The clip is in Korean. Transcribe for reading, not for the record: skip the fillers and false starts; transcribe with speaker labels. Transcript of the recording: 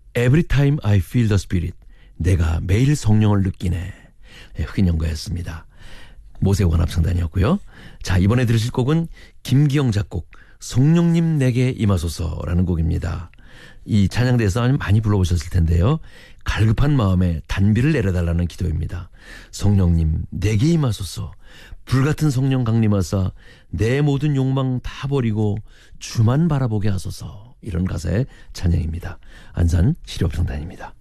Speaker 1: Every time I feel the Spirit. 내가 매일 성령을 느끼네. 흑인 연가였습니다. 모세관 합창단이었고요. 자, 이번에 들으실 곡은 김기영 작곡 성령님 내게 임하소서라는 곡입니다. 이 찬양대에서 많이 불러보셨을 텐데요. 갈급한 마음에 단비를 내려달라는 기도입니다. 성령님 내게 임하소서. 불같은 성령 강림하사 내 모든 욕망 다 버리고 주만 바라보게 하소서. 이런 가사의 찬양입니다. 안산 시립합창단입니다.